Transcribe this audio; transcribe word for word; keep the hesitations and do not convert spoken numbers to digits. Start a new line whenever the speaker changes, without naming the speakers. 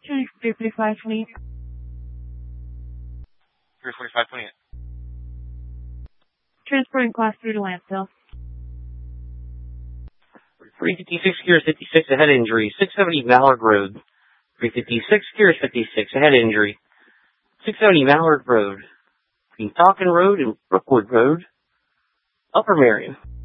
three forty-five twenty-eight.
three forty-five twenty-eight.
Transporting class three to landfill.
three fifty-six, Gears fifty-six, ahead injury. six seventy Mallard Road. three fifty-six, Gears fifty-six, ahead injury. six seventy Mallard Road. Between Falcon Road and Brookwood Road. Upper Marion.